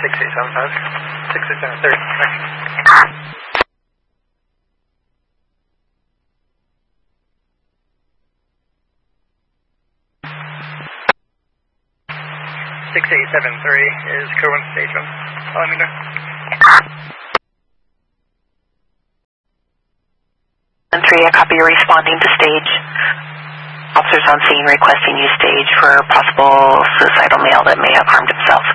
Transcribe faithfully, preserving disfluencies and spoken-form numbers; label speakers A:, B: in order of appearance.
A: six eight seven five. six eight seven three. six eight seven three is code one stage one. Let me know.
B: And three, I copy you responding to stage. Officers on scene requesting you stage for possible suicidal male that may have harmed himself.